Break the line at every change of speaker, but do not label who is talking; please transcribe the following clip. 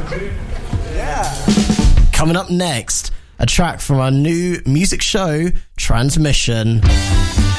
Coming up next, a track from our new music show, Transmission.